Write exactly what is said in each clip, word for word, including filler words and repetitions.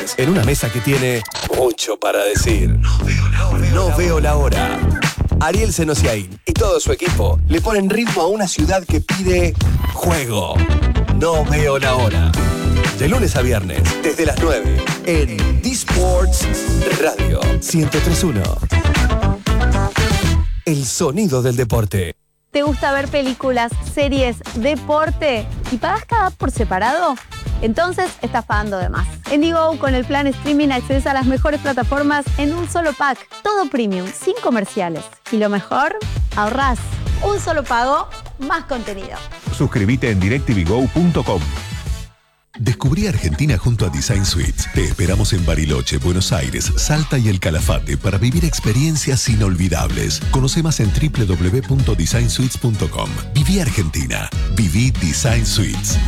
viernes, en una mesa que tiene mucho para decir. No veo la hora. No veo la hora. Ariel Senosiaín y todo su equipo le ponen ritmo a una ciudad que pide juego. No veo la hora. De lunes a viernes, desde las nueve, en D-Sports Radio ciento tres punto uno. El sonido del deporte. ¿Te gusta ver películas, series, deporte y pagas cada por separado? Entonces estás pagando de más. En Digo, con el plan streaming accedes a las mejores plataformas en un solo pack. Todo premium, sin comerciales. Y lo mejor, ahorrás. Un solo pago, más contenido. Suscríbete en directv go punto com. Descubrí Argentina junto a Design Suites. Te esperamos en Bariloche, Buenos Aires, Salta y El Calafate para vivir experiencias inolvidables. Conoce más en doble u doble u doble u punto design suites punto com. Viví Argentina. Viví Design Suites.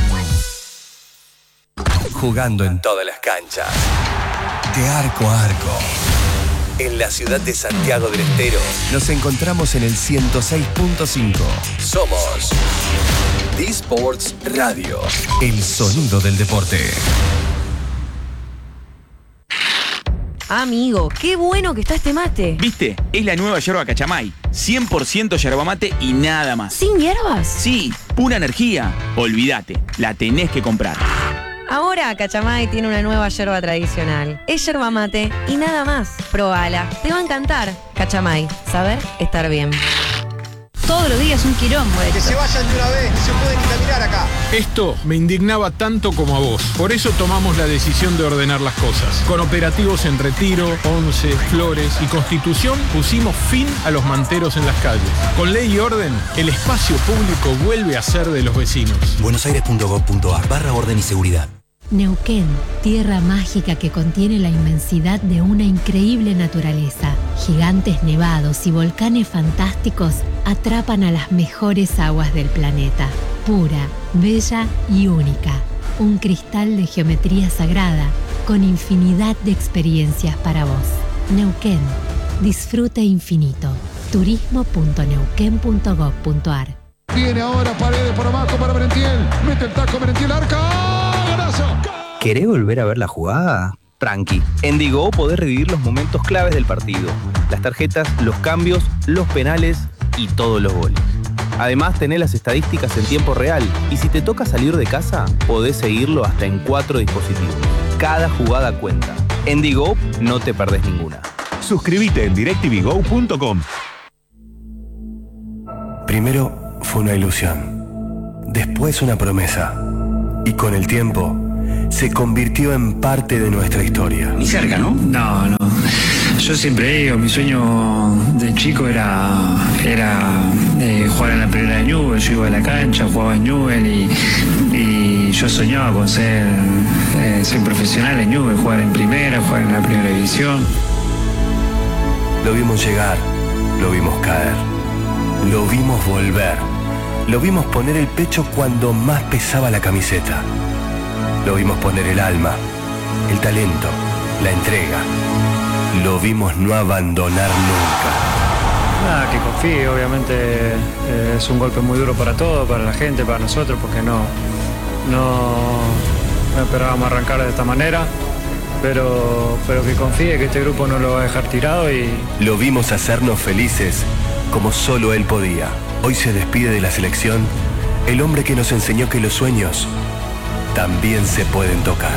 Jugando en todas las canchas. De arco a arco. En la ciudad de Santiago del Estero nos encontramos en el ciento seis punto cinco. Somos D-Sports Radio, el sonido del deporte. Amigo, qué bueno que está este mate. ¿Viste? Es la nueva yerba Cachamay. cien por ciento yerba mate y nada más. ¿Sin hierbas? Sí, pura energía. Olvídate, la tenés que comprar. Ahora Cachamay tiene una nueva yerba tradicional. Es yerba mate y nada más. Probala, te va a encantar. Cachamay, saber estar bien. Todos los días un quilombo esto. Que se vayan de una vez, no se pueden caminar acá. Esto me indignaba tanto como a vos. Por eso tomamos la decisión de ordenar las cosas. Con operativos en Retiro, Once, Flores y Constitución pusimos fin a los manteros en las calles. Con ley y orden, el espacio público vuelve a ser de los vecinos. buenosaires punto gov punto ar barra orden y seguridad. Neuquén, tierra mágica que contiene la inmensidad de una increíble naturaleza. Gigantes nevados y volcanes fantásticos atrapan a las mejores aguas del planeta. Pura, bella y única. Un cristal de geometría sagrada con infinidad de experiencias para vos. Neuquén, disfrute infinito. turismo punto neuquén punto gov punto ar. Viene ahora Paredes por abajo para Merentiel. Mete el taco Merentiel, arca. ¿Querés volver a ver la jugada? Tranqui. En Digo podés revivir los momentos claves del partido. Las tarjetas, los cambios, los penales y todos los goles. Además tenés las estadísticas en tiempo real. Y si te toca salir de casa, podés seguirlo hasta en cuatro dispositivos. Cada jugada cuenta. En Digo no te perdés ninguna. Suscríbete en directv go punto com. Primero fue una ilusión. Después una promesa. Y con el tiempo se convirtió en parte de nuestra historia. Ni cerca, ¿no? No, no. Yo siempre digo, mi sueño de chico era, era eh, jugar en la primera de Newell. Yo iba a la cancha, jugaba en Newell y, y yo soñaba con ser, eh, ser profesional en Newell, jugar en primera, jugar en la primera división. Lo vimos llegar, lo vimos caer, lo vimos volver, lo vimos poner el pecho cuando más pesaba la camiseta. Lo vimos poner el alma, el talento, la entrega. Lo vimos no abandonar nunca. Nada, que confíe, obviamente eh, es un golpe muy duro para todos, para la gente, para nosotros, porque no, no, no esperábamos arrancar de esta manera, pero, pero que confíe que este grupo no lo va a dejar tirado y... Lo vimos hacernos felices como solo él podía. Hoy se despide de la selección el hombre que nos enseñó que los sueños también se pueden tocar.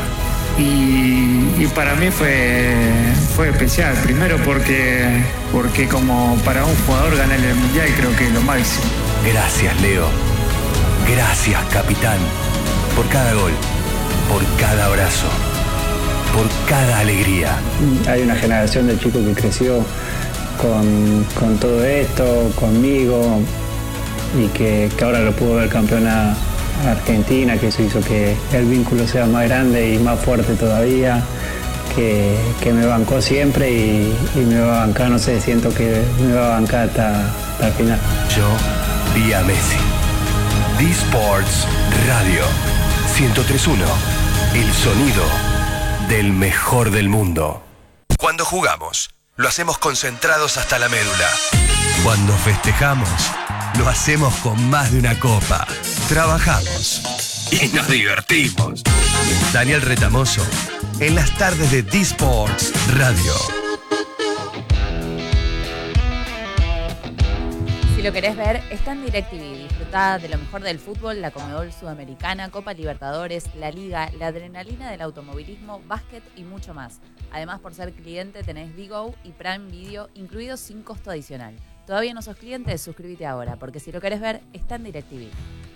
Y, y para mí fue, fue especial, primero porque, porque como para un jugador ganar el Mundial creo que es lo máximo. Gracias, Leo. Gracias, capitán. Por cada gol, por cada abrazo, por cada alegría. Hay una generación de chicos que creció con, con todo esto, conmigo, y que, que ahora lo pudo ver campeón a Argentina, que eso hizo que el vínculo sea más grande y más fuerte todavía, que, que me bancó siempre y, y me va a bancar, no sé, siento que me va a bancar hasta, hasta el final. Yo vi a Messi. D-Sports Radio ciento tres punto uno, el sonido del mejor del mundo. Cuando jugamos, lo hacemos concentrados hasta la médula. Cuando festejamos, lo hacemos con más de una copa. Trabajamos y nos divertimos. Daniel Retamoso en las tardes de D-Sports Radio. Si lo querés ver, está en DirecTV. Disfrutá de lo mejor del fútbol, la Conmebol Sudamericana, Copa Libertadores, la Liga, la adrenalina del automovilismo, básquet y mucho más. Además, por ser cliente, tenés Digo y Prime Video incluidos sin costo adicional. ¿Todavía no sos cliente? Suscríbete ahora, porque si lo querés ver, está en DirecTV.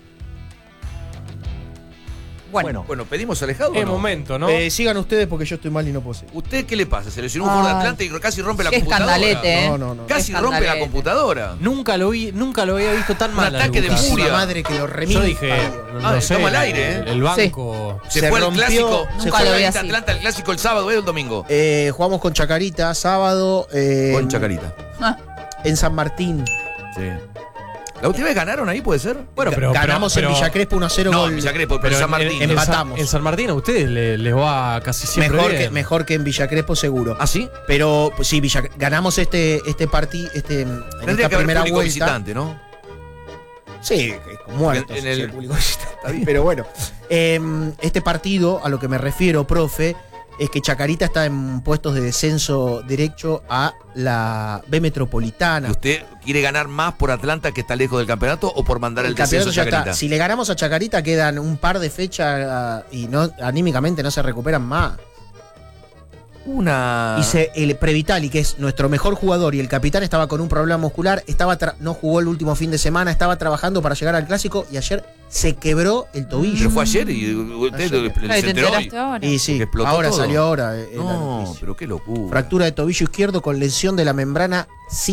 Bueno, Bueno, bueno, pedimos alejado. es ¿o no? momento, ¿no? Eh, sigan ustedes porque yo estoy mal y no puedo seguir. ¿Usted qué le pasa? Se lesionó un jugador de Atlanta y casi rompe la Qué computadora. escandalete, ¿eh? No, no, no. Casi Qué rompe la escandalete. computadora. Nunca lo vi, nunca lo había visto tan Un mal. ataque de Lucas. furia. La madre que lo remil. Yo dije, no, Ah, no sé, estamos al aire, ¿eh? el, el banco. Se, Se fue rompió- el clásico. se Nunca fue- lo lo vi vi así. Atlanta el clásico el sábado o el domingo. Eh, jugamos con Chacarita sábado. eh, Con Chacarita. En San Martín. Sí. ¿La última vez ganaron ahí, puede ser? Bueno, pero Ganamos pero, en Villa Crespo uno a cero. No, gol. Villa Crespo, pero, San Martín. En, en Empatamos. San, en San Martín a ustedes le- les va casi siempre Mejor bien. que, mejor que en Villa Crespo seguro. ¿Ah, sí? Pero pues, sí, Villa, ganamos este, este partido, este, en Tendría esta que haber primera público vuelta. visitante, ¿no? Sí, con muertos. En- en sí, el- público visitante. Pero bueno, eh, este partido, a lo que me refiero, profe, es que Chacarita está en puestos de descenso derecho a la B ¿Y Metropolitana. usted quiere ganar más por Atlanta que está lejos del campeonato o por mandar el, El campeonato descenso ya a Chacarita? está. Si le ganamos a Chacarita, quedan un par de fechas ah, y no anímicamente no se recuperan más. Una. Y se, el Previtali, que es nuestro mejor jugador, y el capitán estaba con un problema muscular, estaba tra- no jugó el último fin de semana, estaba trabajando para llegar al clásico y ayer se quebró el tobillo. Pero fue ayer y usted Ayer. se Ay, ¿te enteró hoy. enteraste ahora? Y sí, Porque explotó ahora todo. salió ahora. eh, la No, noticia. pero qué locura. Fractura de tobillo izquierdo con lesión de la membrana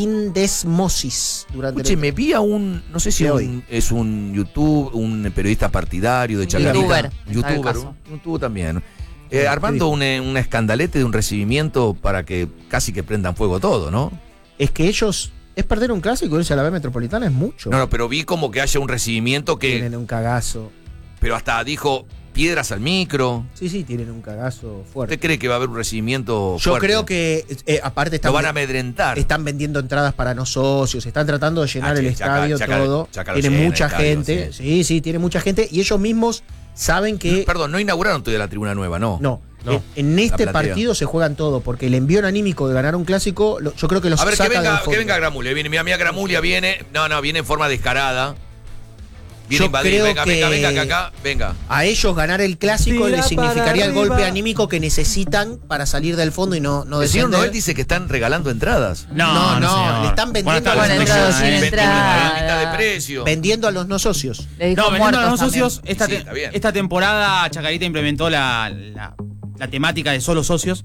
sindesmosis durante Escuche, el- me vi a un, no sé si De un- hoy. es un YouTube, un periodista partidario de Chacarita. Youtuber, en tal Youtuber, caso. un YouTube también. Eh, ¿Qué armando dijo? un, eh, un escandalete de un recibimiento para que casi que prendan fuego todo, ¿no? Es que ellos. Es perder un clásico, irse a la B Metropolitana es mucho. No, no, pero vi como que haya un recibimiento que. Tienen un cagazo. Pero hasta dijo piedras al micro. Sí, sí, tienen un cagazo fuerte. ¿Usted cree que va a haber un recibimiento Yo fuerte? creo que, eh, aparte, están, Lo van a amedrentar. están vendiendo entradas para no socios, están tratando de llenar Ah, el sí, Chaca- estadio, Chaca- todo. Chaca lo Tiene llena, mucha el estadio, gente. Sí. sí, tiene mucha gente. Y ellos mismos saben que. Perdón, no inauguraron todavía la tribuna nueva, ¿no? No. No. En, en este La platea. partido se juegan todo, porque el envío anímico de ganar un clásico, lo- yo creo que los A ver, que saca del venga, fondo. que venga Gramulia. Viene, mira, mira, Gramulia viene. No, no, viene en forma descarada. Viene Yo a invadir. creo Venga, que- venga, venga, que acá, venga. A ellos ganar el clásico Tira les significaría el para golpe arriba. anímico que necesitan para salir del fondo y no, no El señor descender. Noel dice que están regalando entradas. No, no, no, señor. le están vendiendo Buenas a los tardes, no señor. socios. Sin Vendiendo entrada. a mitad de precio. Vendiendo a los no socios. Le dijo No, vendiendo a los muertos socios, también. esta, Sí, te- está bien. esta temporada Chacarita implementó la, la, la temática de solo socios.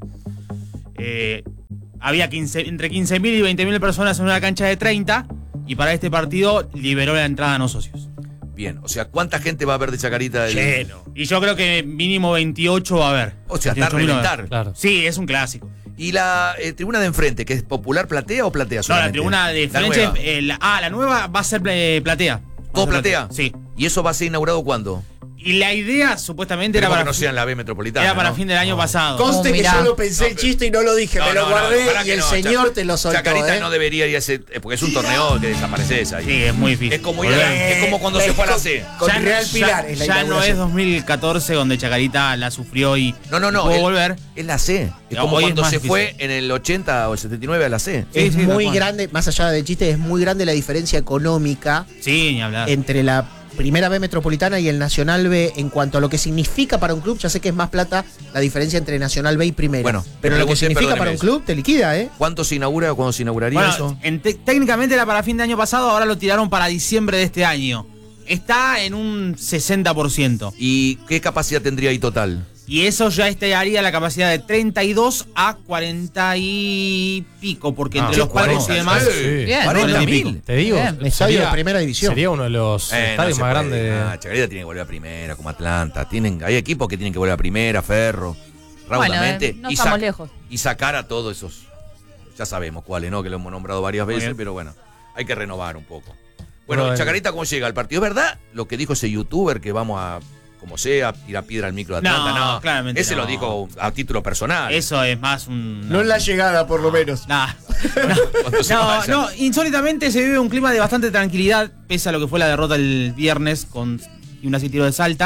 Eh, había quince, entre quince mil y veinte mil personas en una cancha de treinta y para este partido liberó la entrada a no socios. Bien, o sea, ¿cuánta gente va a ver de Chacarita? del- Lleno. Y yo creo que mínimo veintiocho va a haber. O sea, está a veintiocho mil va a haber. reventar. Claro. Sí, es un clásico. ¿Y la eh, tribuna de enfrente, que es popular, platea o platea No, solamente? la tribuna de La frente. nueva. eh, la- ah, la nueva va a ser eh, platea. ¿Todo Va a ser platea? Sí. ¿Y eso va a ser inaugurado cuándo? Y la idea supuestamente Pero era que para, no sea en la B Metropolitana. era para ¿no? fin del año pasado. Conste Oh, que mirá. yo lo pensé el chiste y no lo dije, No, me lo no, no, guardé ojalá y que el no, señor Chac- te lo soltó. Chacarita ¿eh? no debería ir a ese. eh, Porque es un torneo que desapareces ahí. Sí, es muy difícil. Es como, ir a- es como cuando se fue a la C. Con Ya- Real ya- Pilar es la ya no inauguración. es dos mil catorce donde Chacarita la sufrió y No, no, no. pudo es- volver. Es la C. Es No, como hoy es cuando más se difícil. fue en el ochenta o el setenta y nueve a la C. Sí, Es sí, muy tal cual. grande, más allá del chiste, es muy grande la diferencia económica Sí, ni hablar. entre la Primera B Metropolitana y el Nacional B en cuanto a lo que significa para un club. Ya sé que es más plata la diferencia entre Nacional B y Primera. Bueno, pero te lo que pregunté, significa perdóneme para un eso. club te liquida, ¿eh? ¿Cuánto se inaugura o cuándo se inauguraría Bueno, eso? en te- técnicamente era para fin de año pasado, ahora lo tiraron para diciembre de este año. Está en un sesenta por ciento. ¿Y qué capacidad tendría ahí total? Y eso ya estaría la capacidad de treinta y dos a cuarenta y pico, porque Ah, entre sí, los padres y cuarenta, demás. sí. Bien. cuarenta Bueno, mil. Te digo, Bien. Estadio de primera división. Sería uno de los Eh, estadios no se más puede. grandes. Ah, Chacarita tiene que volver a primera, como Atlanta. Tienen, hay equipos que tienen que volver a primera, Ferro, Bueno, raudamente. eh, no y, estamos sac- lejos. y sacar a todos esos. Ya sabemos cuáles, ¿no? Que lo hemos nombrado varias Muy veces, bien. pero bueno, hay que renovar un poco. Bueno, Bueno, Chacarita, ¿cómo llega al partido? ¿Es verdad lo que dijo ese youtuber que vamos a, como sea, tirar piedra al micro de Atlanta? No, No, claramente Ese no. lo dijo a título personal. Eso es más un. No en la llegada, por lo menos. Nah. Cuando se No, vaya. no, insólitamente se vive un clima de bastante tranquilidad, pese a lo que fue la derrota el viernes con Gimnasia y Tiro de Salta.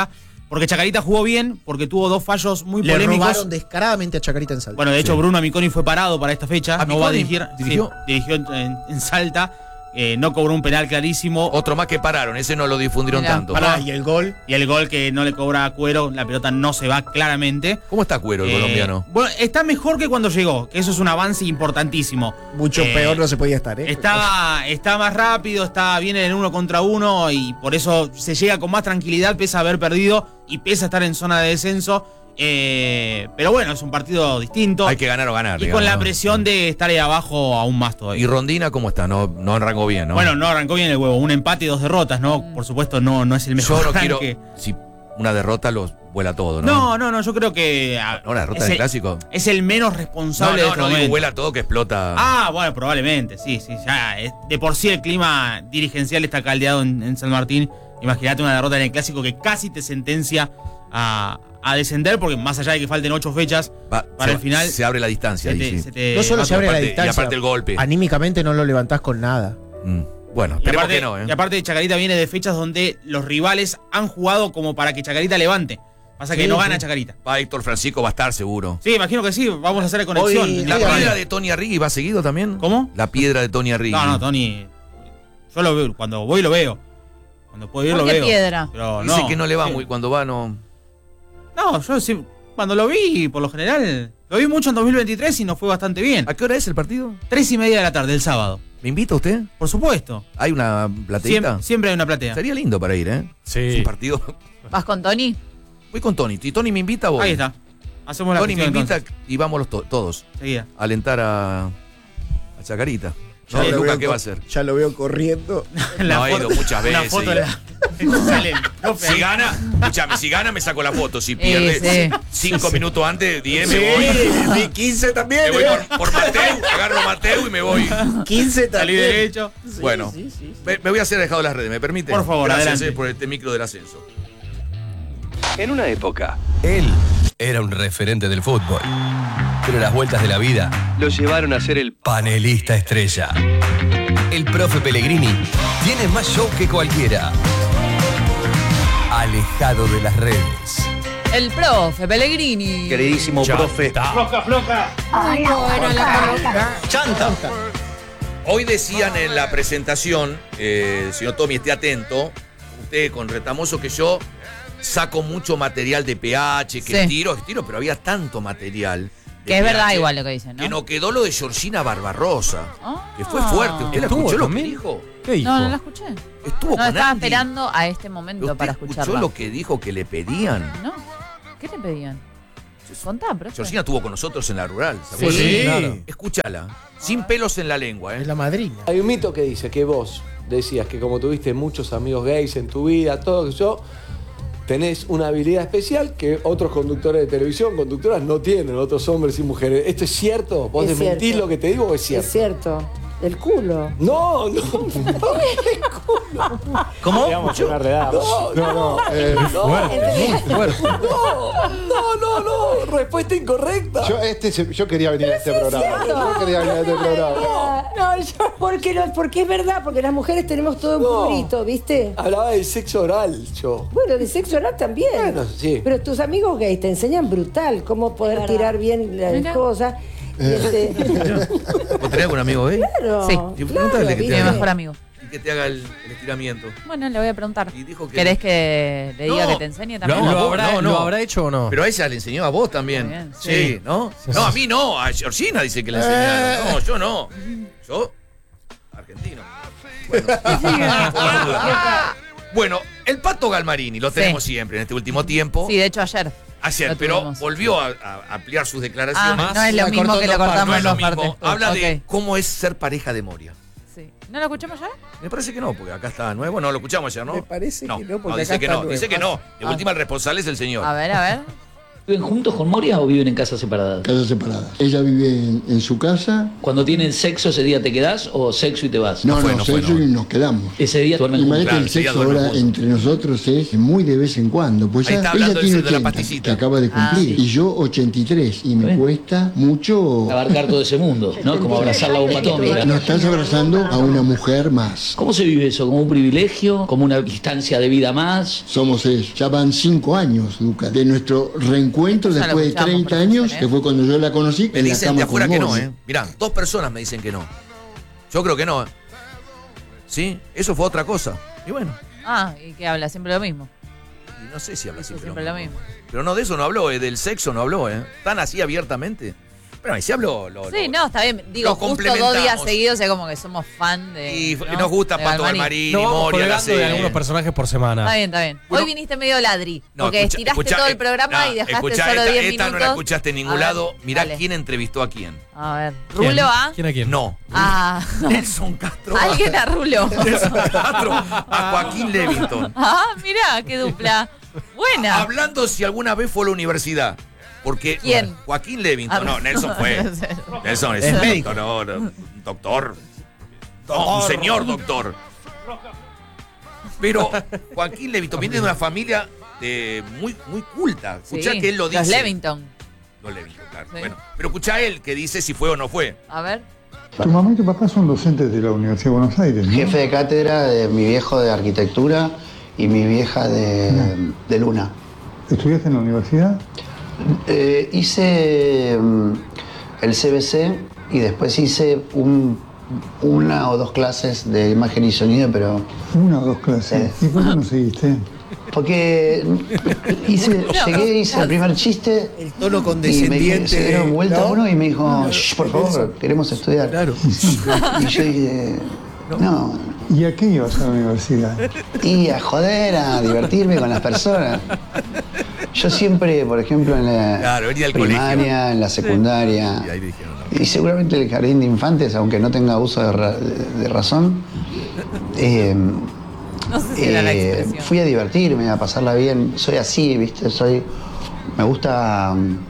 porque Chacarita jugó bien, porque tuvo dos fallos muy Le polémicos. robaron descaradamente a Chacarita en Salta. Bueno, de hecho, Sí. Bruno Amiconi fue parado para esta fecha. No va a ¿Amiconi dirigir. dirigió? Sí, dirigió en, en- en Salta. Eh, no cobró un penal clarísimo. Otro más que pararon, ese no lo difundieron Mirá. tanto. Pará. Y el gol. Y el gol que no le cobra a Cuero, la pelota no se va claramente. ¿Cómo está Cuero, el Eh, colombiano? Bueno, está mejor que cuando llegó, que eso es un avance importantísimo. Mucho Eh, peor no se podía estar, ¿eh? Está, está más rápido, está bien en el uno contra uno y por eso se llega con más tranquilidad, pese a haber perdido y pese a estar en zona de descenso. Eh, pero bueno, es un partido distinto. Hay que ganar o ganar. Y digamos, con la ¿no? presión de estar ahí abajo aún más todavía. ¿Y Rondina cómo está? No, no arrancó bien, ¿no? Bueno, no arrancó bien el huevo. Un empate y dos derrotas, ¿no? Por supuesto, no, no es el mejor yo no quiero. arranque. Si una derrota los vuela todo, ¿no? No, no, no, yo creo que. ah, No, la derrota es del el- clásico. Es el menos No, responsable de no, este no, digo, momento. vuela todo que explota. Ah, bueno, probablemente, sí, sí. Ya, es- de por sí el clima dirigencial está caldeado en, en San Martín. Imagínate una derrota en el clásico que casi te sentencia a, a descender, porque más allá de que falten ocho fechas Va, para se, el final. se abre la distancia. se ahí, te- sí. se te- No solo Ah, se abre la aparte- distancia. y aparte el golpe. Anímicamente no lo levantás con nada. Mm, Bueno, Y esperemos aparte, que no, ¿eh? y aparte Chacarita viene de fechas donde los rivales han jugado como para que Chacarita levante. Pasa que Sí, no sí. gana Chacarita. Va Héctor Francisco, va a estar seguro. Sí, imagino que sí. Vamos a hacer conexión. Hoy, En ¿La el piedra programa. de Tony Arrigui va seguido también? ¿Cómo? La piedra de Tony Arrigui. No, no, Tony. Yo lo veo. Cuando voy lo veo. Cuando puedo ir ¿Por lo qué veo. piedra? Pero Dice no, que no le va sí. muy, cuando va no... No, yo sí. Cuando lo vi, por lo general. Lo vi mucho en dos mil veintitrés y nos fue bastante bien. ¿A qué hora es el partido? Tres y media de la tarde, el sábado. ¿Me invita usted? Por supuesto. ¿Hay una plateita? Siempre, siempre hay una platea. Sería lindo para ir, ¿eh? Sí. Es un partido... ¿Vas con Tony? Voy con Tony. Si Tony me invita, voy. Ahí está. Hacemos la Tony me gestión, invita entonces. y vámonos to- todos. Seguida. A alentar a, a Chacarita. Ya No, lo Luca, veo ¿qué co- va a hacer? Ya lo veo corriendo. La No, ha ido muchas Una veces. foto de la. Sale el profe Si ahí. gana, escúchame, si gana me saco la foto. Si pierde sí. cinco minutos antes, diez Sí, me voy. sí, quince también. Me voy ¿eh? por, por Mateu, agarro a Mateu y me voy. quince Salí también. derecho. Bueno, sí, sí, sí. Me, me voy a hacer dejado las redes, ¿me permite? Por favor, Gracias, adelante. eh, por este micro del ascenso. En una época, él era un referente del fútbol. Pero las vueltas de la vida lo llevaron a ser el panelista estrella. El profe Pellegrini tiene más show que cualquiera. Alejado de las redes. El profe Pellegrini. Queridísimo profe. Floca, floca. Chanta. Hoy decían en la presentación, eh, señor Tommy, esté atento, usted con Retamoso, que yo saco mucho material de P H, que Sí. estiro, estiro, pero había tanto material. de Que es P H, verdad igual lo que dicen, ¿no? Que no quedó lo de Georgina Barbarosa, Ah. que fue fuerte. ¿Usted la ¿Estuvo escuchó lo que también? dijo? ¿Qué dijo? No, no la escuché. Estuvo No, con estaba Andy. esperando a este momento ¿Usted para escuchó escucharla. lo que dijo que le pedían? No. ¿Qué te pedían? Contá, profe. Georgina estuvo con nosotros en la rural, ¿se Sí, acuerdan? claro. Escúchala, sin pelos en la lengua, Es ¿eh? la madrina. Hay un mito que dice que vos decías que como tuviste muchos amigos gays en tu vida, todo eso, tenés una habilidad especial que otros conductores de televisión, conductoras no tienen, otros hombres y mujeres. ¿Esto es cierto? ¿Vos Es desmentís cierto. lo que te digo o es cierto? Es cierto. El culo. No, no, no. ¿Cómo? Digamos, una redada. No, no, no. eh, no, Muy fuerte. no, no, no, no. Respuesta incorrecta. Yo, este, se- yo quería venir a este programa. Yo quería venir a este programa. No, yo, porque, no, porque es verdad, porque las mujeres tenemos todo un No. purito, ¿viste? Hablaba del sexo oral, yo. Bueno, de sexo oral también. Bueno, sí. Pero tus amigos gays te enseñan brutal cómo poder tirar bien las Mira. cosas. Y este, ¿Vos tenés algún amigo, eh? claro, Sí. Y claro, pregúntale que te Mi ¿viste? haga. mejor amigo. Y que te haga el, el estiramiento. Bueno, le voy a preguntar. Y dijo que- ¿Querés que le diga No. que te enseñe ¿Lo, también? No, lo vos, habrá, no, no. ¿Lo habrá hecho o no? Pero a ella le enseñó a vos también. Muy bien. Sí, Sí. ¿no? No, a mí no, a Georgina dice que le enseñaron. No, yo no. Yo, argentino. Bueno, bueno, el Pato Galmarini lo tenemos Sí. siempre en este último tiempo. Sí, de hecho ayer. Ayer, lo pero tuvimos. volvió a, a ampliar sus Ah, declaraciones. no es lo La mismo cortó que en lo dos partes. cortamos No es en lo dos mismo. partes. Habla de Ok. cómo es ser pareja de Moria. Sí. ¿No lo escuchamos ya? Me parece que no, porque acá está nuevo. No, lo escuchamos ayer, ¿no? Me parece que no, porque dice acá que está no. nuevo. Dice que no. De Ah. última, el responsable es el señor. A ver, a ver. ¿Viven juntos con Moria o viven en casas separadas? Casas separadas. Ella vive en, en su casa. Cuando tienen sexo, ese día te quedás o sexo y te vas. No, no, fue, no, no sexo fue, no. y nos quedamos. Ese día duermen juntos. Imagínate, el sexo ahora juntos. Entre nosotros es muy de vez en cuando. Pues ya, ella tiene ochenta, que acaba de cumplir, ah, sí. y yo ochenta y tres, y me ¿Ven? Cuesta mucho abarcar todo ese mundo, ¿no? Como abrazar la bomba atómica. Nos estás abrazando a una mujer más. ¿Cómo se vive eso? ¿Como un privilegio? ¿Como una instancia de vida más? Somos eso. Ya van cinco años, Luca, de nuestro reencuentro después de treinta años, ¿eh? Que fue cuando yo la conocí. Me dicen de afuera que no, ¿eh? Mirá, dos personas me dicen que no. Yo creo que no, ¿eh? Sí, eso fue otra cosa. Y bueno. Ah, ¿y qué habla? Siempre lo mismo. Y no sé si habla siempre, siempre lo, lo mismo. mismo. Pero no, de eso no habló, ¿eh? Del sexo no habló, ¿eh? Tan así abiertamente. Pero ahí sí habló. Lo, sí, lo, no, está bien. Digo, justo dos días seguidos, o sea, como que somos fan de. Y ¿no? nos gusta Pato Galmarini, no, Moria, la serie. de algunos personajes por semana. Está bien, está bien. Bueno, hoy viniste medio ladri. No, porque escucha, estiraste escucha, todo el programa no, y dejaste escucha, solo esta, diez esta minutos. no la escuchaste en ningún a lado. Ver, Mirá dale. quién entrevistó a quién. A ver. ¿Rulo a? ¿Quién a quién? No. Ah. Nelson Castro. Alguien a Rulo. Nelson Castro a Joaquín Levington. Ah, mirá, qué dupla. Buena. Hablando si alguna vez fue a la universidad. Porque ¿Quién? Joaquín Levington, no, Nelson fue. Nelson es, es un médico. doctor, no, doctor. No, un señor doctor. Pero Joaquín Levington viene de una familia de muy, muy culta. Escuchá sí, que él lo dice. Los Levington. Los Levington, claro. Sí. Bueno, pero escuchá él que dice si fue o no fue. A ver. Tu mamá y tu papá son docentes de la Universidad de Buenos Aires, ¿no? Jefe de cátedra de mi viejo de arquitectura y mi vieja de, no. de Luna. ¿Estudiaste en la universidad? Eh, hice um, el C B C y después hice un, una o dos clases de imagen y sonido, pero... Una o dos clases. Sí. ¿Y por qué no seguiste? Porque hice, llegué, hice el primer chiste. El tono condescendiente. Y me se dieron vuelta ¿no? uno y me dijo, no, Shh, por favor, queremos estudiar. Claro. Y yo dije, no. ¿Y a qué ibas a la universidad? Y a joder, a divertirme con las personas. Yo siempre, por ejemplo, en la claro, primaria, colegio. En la secundaria, sí. Y, ahí dijeron, no. Y seguramente el jardín de infantes, aunque no tenga uso de, ra de, de razón, eh, no sé si era la expresión. Fui a divertirme, a pasarla bien. Soy así, ¿viste? Soy, me gusta,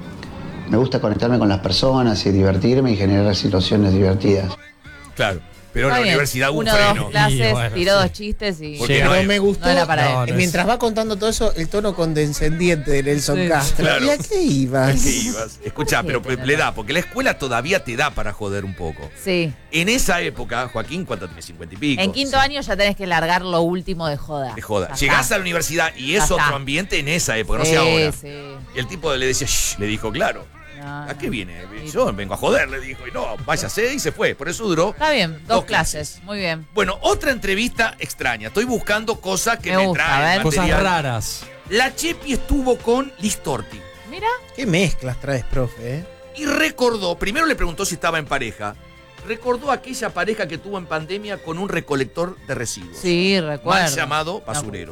me gusta conectarme con las personas y divertirme y generar situaciones divertidas. Claro. Pero Está en la bien. universidad hubo un Uno, freno. dos clases, Y bueno, tiró sí. dos chistes y... Porque no, no me gustó. No era para no, él. no Mientras va contando todo eso, el tono condescendiente de Nelson Sí. Castro. Claro. ¿Y a qué ibas? ¿A qué ibas? Escuchá, ¿Por pero qué tenés le da, porque la escuela todavía te da para joder un poco. Sí. En esa época, Joaquín, ¿cuánto tiene? cincuenta y pico. En quinto Sí. año ya tenés que largar lo último de joda. De joda. Ya Llegás está. a la universidad y Ya es otro está. ambiente en esa época, no Sí, sé ahora. sí. Y el tipo le decía, shh, le dijo, claro. No, ¿A no. qué viene? Yo vengo a joder, le dijo. Y no, váyase y se fue. Por eso duró. Está bien, dos, Dos clases. clases. Muy bien. Bueno, otra entrevista extraña. Estoy buscando cosas que Me me, gusta, a traen ver. Cosas material. raras. La Chepi estuvo con Liz Torti Mira. ¿Qué mezclas traes, profe? ¿eh? y recordó, primero le preguntó si estaba en pareja, recordó aquella pareja que tuvo en pandemia con un recolector de residuos. Sí, recuerdo. Mal llamado basurero.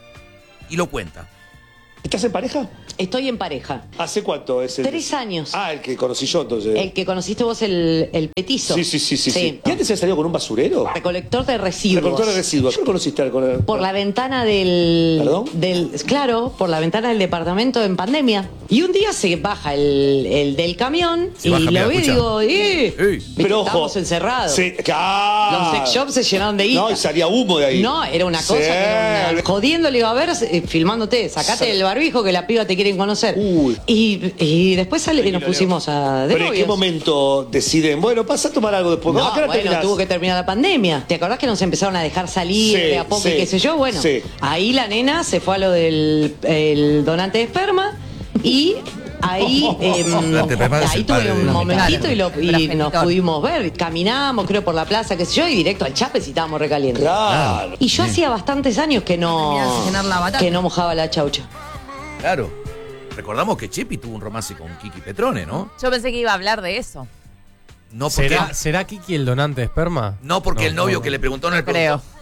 Y lo cuenta. ¿Estás en pareja? Estoy en pareja. ¿Hace cuánto es el...? Tres años. Ah, el que conocí yo entonces. El que conociste vos, el, el petizo. Sí, sí, sí, sí, Sí. sí. ¿Y antes había salido con un basurero? Recolector de residuos. Recolector de residuos. ¿Cómo conociste al con Por la ventana del, ¿Perdón? del... Claro, por la ventana del departamento en pandemia. Y un día se baja el, el del camión Se y baja, lo mira, vi y escucha. digo, ¡eh! Ey. Pero ojo. Estamos encerrados. Sí. Ah. Los sex shops se llenaron de guita. No, y salía humo de ahí. No, era una cosa Sí. que era una... Jodiendo, le iba a ver, eh, filmándote, sacate Sa- el barbijo que la piba te quieren conocer. Uy. Y, y después sale y nos pusimos a... de ¿Pero en qué novios. momento deciden, bueno, pasa a tomar algo después? No, ¿A qué hora bueno, terminás? tuvo que terminar la pandemia. ¿Te acordás que nos empezaron a dejar salir Sí, de a poco sí, y qué sé yo? Bueno, sí. ahí la nena se fue a lo del el donante de esperma y ahí, eh, Donante de esperma es ahí el padre tuve de un la momentito y, lo- y Progenitor. nos pudimos ver. Caminamos, creo, por la plaza, qué sé yo, y directo al Chape si estábamos recalientes. Claro. Y yo hacía bastantes años que no, Terminás de llenar la batata. que no mojaba la chaucha. Claro. Recordamos que Chepi tuvo un romance con Kiki Petrone, ¿no? Yo pensé que iba a hablar de eso. No porque, ¿Será, ¿Será Kiki el donante de esperma? no porque No, el novio no. que le preguntó no le Creo. preguntó.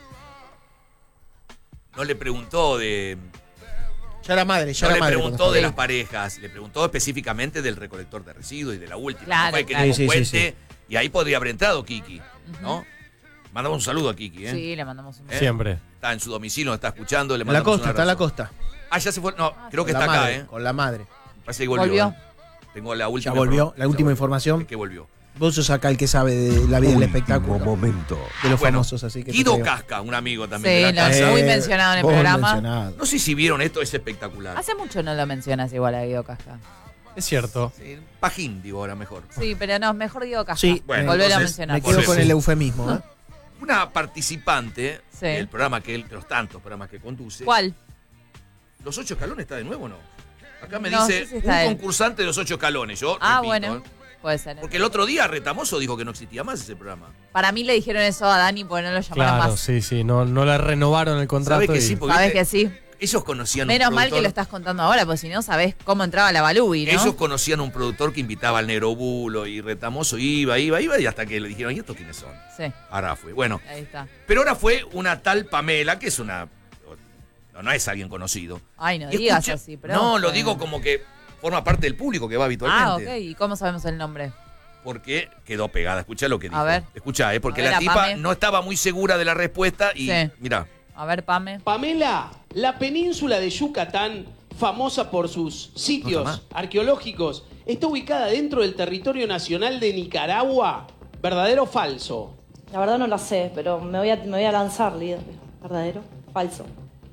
No le preguntó de. Ya era madre, ya No era le madre. preguntó cuando de fue. las parejas, le preguntó específicamente del recolector de residuos y de la última. Claro, no fue que claro. le Sí, sí, cuente, y ahí podría haber entrado Kiki, ¿no? Mandamos un saludo a Kiki, ¿eh? Sí, le mandamos un ¿Eh? Siempre. Está en su domicilio, nos está escuchando, le En la mandamos costa, un está en la abrazo. costa. Ah, ya se fue. No, creo que Con está la acá, madre, ¿eh? Con la madre. Parece que volvió. Volvió. ¿eh? Tengo la última. Ya volvió, la ya última volvió. información. Es que volvió. Vos sos acá el que sabe de la vida del Último espectáculo. momento. De los Bueno, famosos, así que. te Guido creo. Casca, un amigo también Sí, de la lo- casa. muy mencionado en el muy programa. mencionado. No sé si vieron esto, es espectacular. Hace mucho no lo mencionas igual a Guido Casca. Es cierto. Sí, Pajín, digo ahora mejor. Sí, pero no, mejor Guido Casca. Sí, Bueno, volver a entonces, mencionar. Me quedo Por con eso. el eufemismo. ¿eh? Una participante Sí. del programa que él, de los tantos programas que conduce. ¿Cuál? ¿Los ocho escalones está de nuevo o no? Acá me No dice sé si un está él. concursante de los ocho escalones. Yo Ah, repito, bueno. ¿eh? Puede ser. Porque el otro día Retamoso dijo que no existía más ese programa. Para mí le dijeron eso a Dani porque no lo llamaron Claro, más. sí, sí. No, no le renovaron el contrato. ¿Sabes que y- sí? Porque ¿Sabes viste, que sí? ellos conocían Menos un mal que productor- lo estás contando ahora, porque si no sabés cómo entraba la Balubi, ¿no? Ellos conocían un productor que invitaba al Negro Bulo y Retamoso iba, iba, iba, y hasta que le dijeron, ¿y estos quiénes son? Sí, Ahora fue. Bueno, ahí está. pero ahora fue una tal Pamela, que es una. No, no es alguien conocido. Ay, no Y digas escucha- así, pero. No, lo bueno. digo como que forma parte del público que va Ah, habitualmente. ok. ¿Y cómo sabemos el nombre? Porque quedó pegada. Escuchá lo que dijo. A ver. Escuchá, ¿eh? porque A ver, la a tipa Pame. no estaba muy segura de la respuesta y. Sí. Mirá. A ver, Pame. Pamela, la península de Yucatán, famosa por sus sitios No, tomá. arqueológicos, está ubicada dentro del territorio nacional de Nicaragua. ¿Verdadero o falso? La verdad no la sé, pero me voy a, me voy a lanzar, líder. ¿Verdadero? Falso.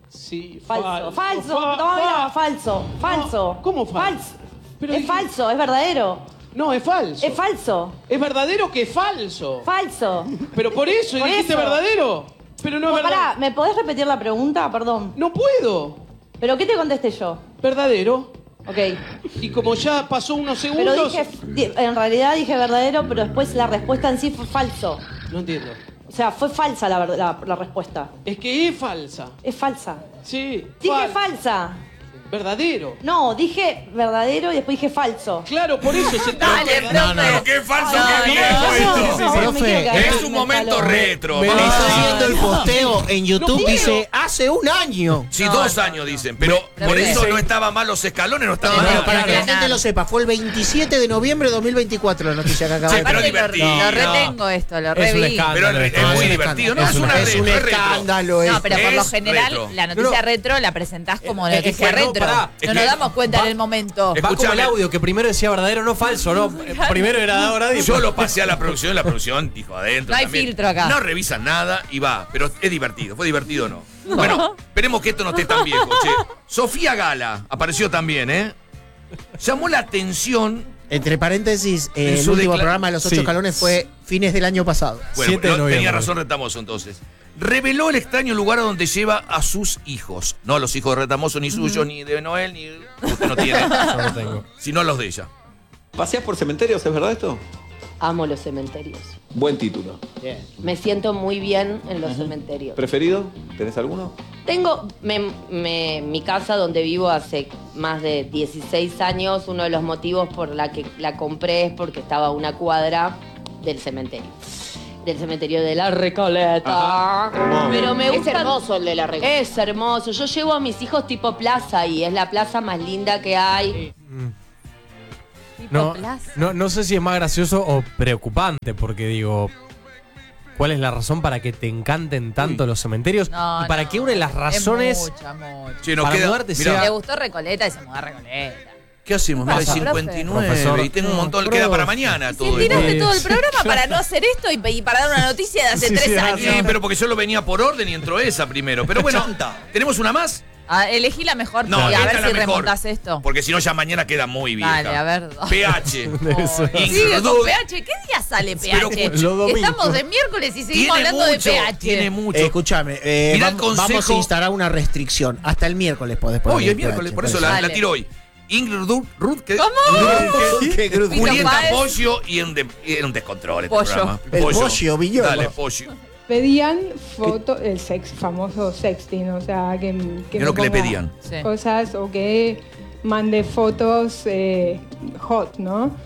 Sí, Falso. fal- Falso. fa- No, mira, fa- falso. Falso. ¿Cómo falso? Pero es dije- falso, es verdadero. No, es falso. Es falso. Es verdadero que es falso. Falso. Pero por eso, Por dijiste eso. verdadero. Pero no es No, verdad. pará, ¿me podés repetir la pregunta? Perdón. No puedo. ¿Pero qué te contesté yo? Verdadero. Ok. Y como ya pasó unos Pero segundos. dije, di- en realidad dije verdadero, pero después la respuesta en sí fue falso. No entiendo. O sea, fue falsa la, ver- la, la respuesta. Es que es falsa. Es falsa. Sí. Dije fal- falsa. Verdadero. No, dije verdadero y después dije falso. Claro, por eso se trata. Dale, No, no, no, qué falso, No, qué no, viejo no, esto. no, no, no, me quiero quedar Es con un el momento calor. retro. Me vamos. está haciendo el posteo en YouTube. No puedo. Dice, hace un año. Sí, dos años dicen, pero Pero por ¿qué? eso no estaba mal los escalones, no estaba No, mal. para que la claro. gente lo sepa, fue el veintisiete de noviembre de dos mil veinticuatro la noticia que acaba Sí, de pero Aparte divertido. Lo, lo No. retengo esto, lo Es un reví. escándalo. Pero es, es muy un divertido. No, escándalo. es una Es re- un no es retro. escándalo. No, pero por lo Es general, retro. la noticia No. retro la presentás como Eh, noticia es que no, retro. pará. Es no que nos damos cuenta va- en el momento. Es- Va como el Escuchame. audio, que primero decía verdadero, no falso, ¿no? Eh, Primero era ahora. Yo lo pasé a la producción, la producción dijo adentro. No hay también. filtro acá. No revisan nada y va, pero es divertido. ¿Fue divertido o no? Bueno, esperemos que esto no esté tan viejo, che. Sofía Gala apareció también, ¿eh? Llamó la atención. Entre paréntesis, eh, En el su último decla- programa de los ocho Sí. escalones fue fines del año pasado. Bueno, siete de no, noviembre. tenía razón Retamoso entonces. Reveló el extraño lugar a donde lleva a sus hijos. No a los hijos de Retamoso, ni suyos, ni de Noel, ni. Usted no tiene. Yo no tengo. Sino a los de ella. ¿Paseás por cementerios, es verdad esto? Amo los cementerios. Buen título. Me siento muy bien en los cementerios. ¿Preferido? ¿Tenés alguno? Tengo me- me- mi casa donde vivo hace más de dieciséis años. Uno de los motivos por la que la compré es porque estaba a una cuadra del cementerio. Del cementerio de la Recoleta. Ajá. Pero me Es gusta. hermoso el de la Recoleta. Es hermoso. Yo llevo a mis hijos tipo plaza y es la plaza más linda que hay. No, Plaza. no, no sé si es más gracioso o preocupante, porque digo, ¿cuál es la razón para que te encanten tanto los cementerios? No, y para no. que una de las razones Es mucha, mucha. Che, nos para queda- mudarte mirá, sea... Le gustó Recoleta y se mudó a Recoleta. ¿Qué hacemos? ¿Qué Más de pasa, cincuenta y nueve profesor? y tengo un No, montón, profe. queda para mañana Si todo tiraste esto. todo el programa para no hacer esto y, y para dar una noticia de hace Sí, tres sí, años. Sí, pero porque yo lo venía por orden y entró esa primero. Pero bueno, ¿tenemos una más? Ah, elegí la mejor No, y a esta ver es la si mejor. remontás esto. Porque si no ya mañana queda muy vieja. Dale, a ver. P H. Debe ser. Sigue Ingrid con Dud- P H. ¿Qué día sale P Pero H? los domingos. Estamos en miércoles y seguimos Tiene hablando mucho, de P H. tiene mucho. Eh, escúchame, eh, Mirá el vam- consejo- vamos a instalar una restricción. Hasta el miércoles podés poner. Hoy es el miércoles, P H, por eso parece. la, la Dale. tiro hoy. Ingrid Dud- Ruth, que ¿Cómo? ¿Qué grupo? Pito Julieta Páez. Pollo y en, de- y en un descontrol este Pollo. programa. El Pollo, Villoro. Dale, Pollo. Pedían fotos, el sex, famoso sexting, o sea, que, que Es lo me que le ponga pedían. Sí. cosas o que mande fotos eh, hot, ¿no?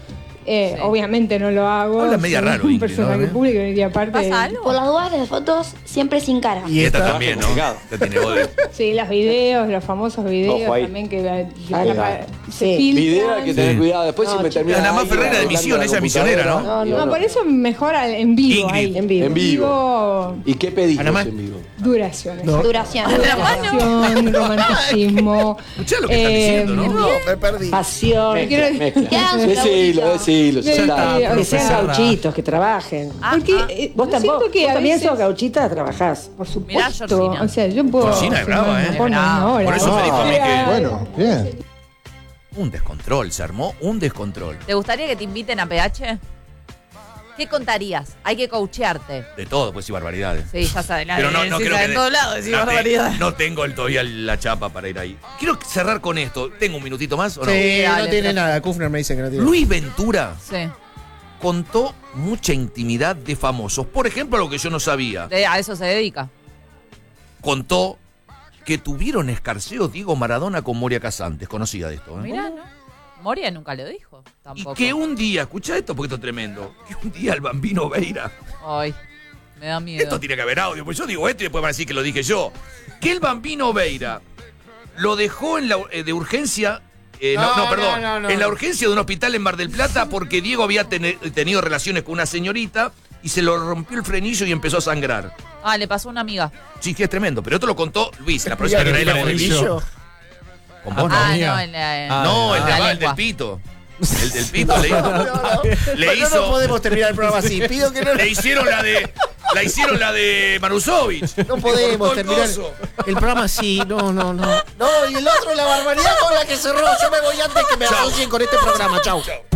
Eh, Sí. Obviamente no lo hago. Habla media soy raro, un Ingrid, personaje ¿no? público y aparte. ¿Pasa algo? Por las dudas de las fotos, siempre sin cara. Y esta también, ¿no? Esta tiene voz de- Sí, los videos, los famosos videos Ojo ahí. también que la- Ahí la- va. se Sí. filtran. Video hay que tener Sí. cuidado. Después No, si me termina. Nada más ahí, Ferreira de hablando misión, la esa misionera, ¿no? computadora. No, por eso mejor al- en vivo. Ingrid. Ahí. En vivo. En vivo. ¿Y qué pedís Nada más. en vivo? Duraciones. No. Duración. Duración, romanticismo. Escuchá lo que están eh, diciendo, ¿no? No, me perdí. Pasión. quiero- Mezcla. Ya, un Decilo, laburo. decilo. ya Sí, está. sí, Que sean Cerra. gauchitos, que trabajen. Ah, Porque ah. eh, Vos yo tampoco. siento que Vos a también veces, sos gauchita, trabajás. por Mirá, supuesto. Georgina. O sea, yo puedo. Georgina es brava, ¿eh? no ponen Brava. una hora. Por eso me dijo a mí que- Bueno, bien. Un descontrol, se armó un descontrol. ¿Te gustaría que te inviten a P H? ¿Qué contarías? Hay que coachearte. De todo, pues y barbaridades. Sí, ya sabes. Pero no, no creo que en de- todos lados decís no, te- barbaridad. no tengo el, todavía la chapa para ir ahí. Quiero cerrar con esto. ¿Tengo un minutito más o no? Sí, Dale, no tiene pero- nada. Kufner me dice que no tiene. Luis Ventura Sí. contó mucha intimidad de famosos. Por ejemplo, lo que yo no sabía. De- a eso se dedica. Contó que tuvieron escarceo Diego Maradona con Moria Casantes. Conocida de esto, ¿eh? Mirá, ¿no? Moria nunca lo dijo. Y Tampoco. que un día, escucha esto porque esto es tremendo, que un día el Bambino Veira, Ay, me da miedo. esto tiene que haber audio, pues yo digo esto y después van a decir que lo dije yo, que el Bambino Veira lo dejó en la, eh, de urgencia, eh, no, No, no, perdón, no, no, no. en la urgencia de un hospital en Mar del Plata porque Diego había tene- tenido relaciones con una señorita y se lo rompió el frenillo y empezó a sangrar. Ah, le pasó a una amiga. Sí, que es tremendo, pero esto lo contó Luis, la próxima que Mira, trae la el frenillo. frenillo. Con vos, Ah, amiga. no, en la, Ah, no, el, de, la el lengua. del pito. El del pito le hizo. No, no, no. Le No, hizo. no podemos terminar el programa así. Pido que no. Le hicieron la de. La hicieron la de Marusovich. No Le podemos cortó el terminar coso. el programa así. No, no, no. No, y el otro, la barbaridad con la que cerró. Yo me voy antes que me Chau. asocien con este programa. Chau. Chau.